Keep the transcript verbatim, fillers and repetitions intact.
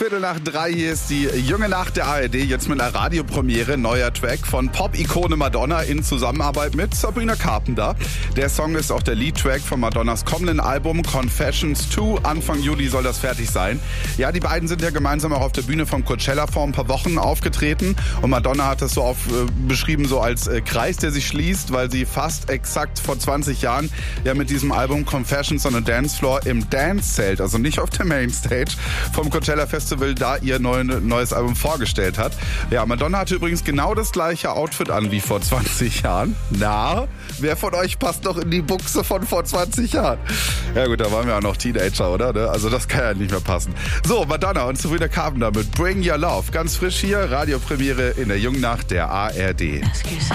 Viertel nach drei, hier ist die junge Nacht der A R D, jetzt mit einer Radiopremiere, neuer Track von Pop-Ikone Madonna in Zusammenarbeit mit Sabrina Carpenter. Der Song ist auch der Lead-Track von Madonnas kommenden Album Confessions zwei. Anfang Juli soll das fertig sein. Ja, die beiden sind ja gemeinsam auch auf der Bühne vom Coachella vor ein paar Wochen aufgetreten und Madonna hat das so auf, äh, beschrieben so als äh, Kreis, der sich schließt, weil sie fast exakt vor zwanzig Jahren ja mit diesem Album Confessions on a Dance Floor im Dance-Zelt, also nicht auf der Mainstage, vom Coachella Festival da ihr neu, neues Album vorgestellt hat. Ja, Madonna hatte übrigens genau das gleiche Outfit an wie vor zwanzig Jahren. Na, wer von euch passt noch in die Buchse von vor zwanzig Jahren? Ja gut, da waren wir auch noch Teenager, oder? Also das kann ja nicht mehr passen. So, Madonna und Sabrina Carpenter mit Bring Your Love. Ganz frisch hier, Radiopremiere in der jungen Nacht der A R D. Ask yourself.